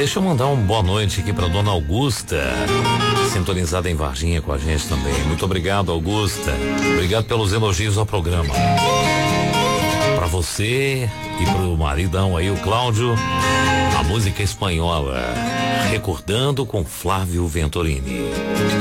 Deixa eu mandar uma boa noite aqui pra dona Augusta, sintonizada em Varginha com a gente também. Muito obrigado, Augusta. Obrigado pelos elogios ao programa. Pra você e pro maridão aí, o Cláudio, a música espanhola, Recordando com Flávio Venturini.